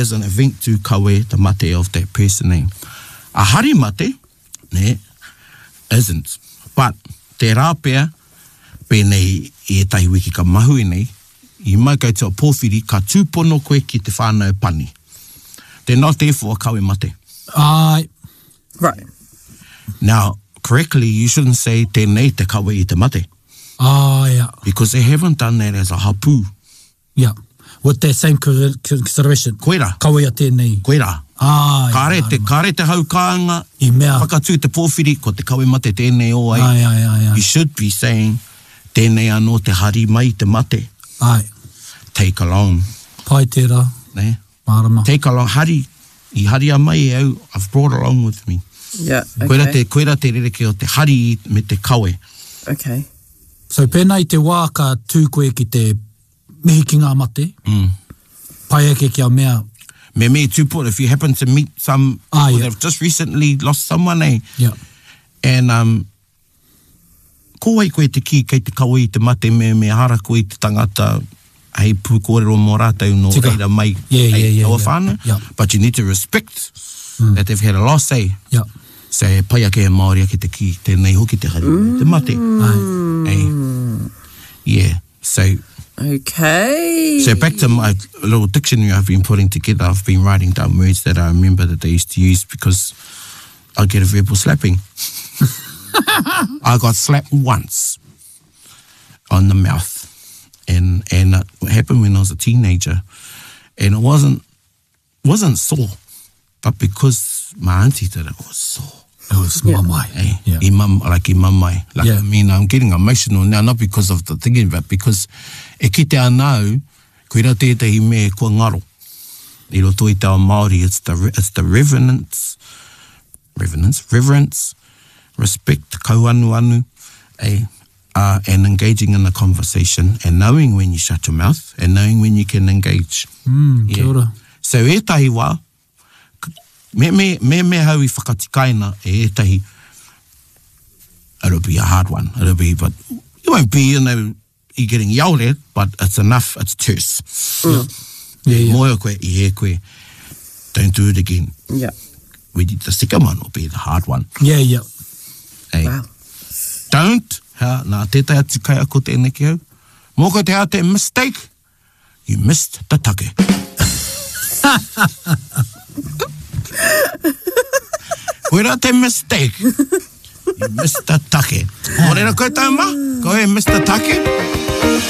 as an event to kawe the mate of that person name. A hari mate, ne, isn't. But te rāpea, pēnei e tahi wiki ka mahu nei, I mai kai te pōwhiri ka tūpono koe ki te whānau pani. They're not there for a kawe mate. Right. Now, correctly, you shouldn't say tēnei te kawe I te mate. Yeah. Because they haven't done that as a hapu. Yeah. With that same consideration. Koera. Kawe a tēnei. Koera. Kāre te hau kāanga, I mea. whakatū te pōwhiri, ko te kawe mate tēnei o ai. Ai. You should be saying, tēnei anō te hari mai te mate. Ai. Take along. Pai tērā. Ne? Marama. Take along. Hari. I hari a mai e au. I've brought along with me. Yeah, okay. Koera te rereke o te hari me te kawe. Okay. So pēnei te wā ka tū koe ki te mihi ki ngā mate. Pai ake kia mea. Me tūpō, if you happen to meet some people that have just recently lost someone, Yeah. And ko ai koe te ki kei te kawe I te mate me hara koe te tangata hei pū kōrero mō rātou no reira mai aua whānau. Yeah. But you need to respect that they've had a loss, Yeah. So pai ake e Māori ake te ki, tēnei hoki te hari, te mate. Yeah, so... Okay. So back to my little dictionary I've been putting together, I've been writing down words that I remember that they used to use because I get a verbal slapping. I got slapped once on the mouth. And it happened when I was a teenager. And it wasn't sore, but because my auntie did it was sore. It was mamai. I mamai. I mean, I'm getting emotional now, not because of the thinking, but because e ki te anau, koe rā tētahi me kua ngaro. I roto I te ao Māori, it's the reverence, respect, kauanu, and engaging in the conversation, and knowing when you shut your mouth, and knowing when you can engage. Kia ora. So e tahi wā, me hau I whakatikaina e tahi, it'll be a hard one. It'll be, but it won't be, you're getting yelled at, but it's enough, it's terse. Moe koe, I he koe, don't do it again. Yeah. The second one will be the hard one. Yeah. Wow. Don't, nā tētai atu kai ako tēnei ki hau, mō ko te hā te mistake, you missed the take. Koe rā te mistake, you missed the take. Mō reira koe tau ma, koe missed the take.